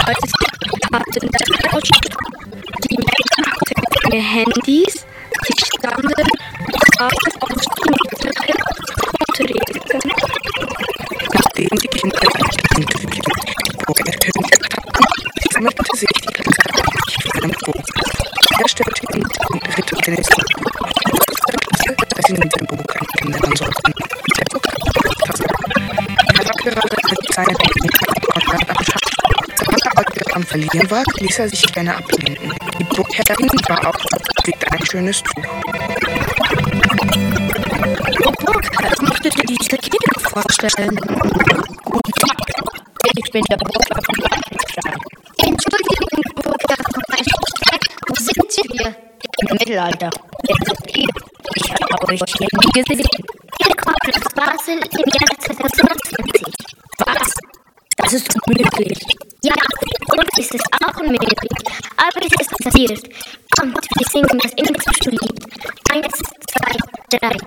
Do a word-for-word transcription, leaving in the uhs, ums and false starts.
als Karten tauscht, die Männer Handys, die standen auf symmetrische Porträts. Nachdem die Kinder sammelte sich die Klasse auf einem Bogen. Er stellte ihn und ritt mit den nächsten. Dass ihn in seinem Buch an Kindern sollten. Der Buch er war gerade mit seinen Konrad abschafft. Sobald er heute am Verlieren war, ließ er sich gerne ablenken. Die Burgherrin war auch trägt ein schönes Tuch. Oh, Burgherr, möchtest du diese Kinder vorstellen? Guten Tag, ich bin der Burgherr von Reichenstein. Entschuldigung, Burgherr von Reichenstein, wo sind Sie hier? Im Mittelalter. Ich habe euch hier nie gesehen. Ihr kommt aus Basel im Jahr zweitausendfünfzig. Was? Das ist unmöglich. Ja, uns ist es auch unmöglich. Aber es ist passiert. Kommt, wir singen das Index-Lied. Eins, zwei, drei.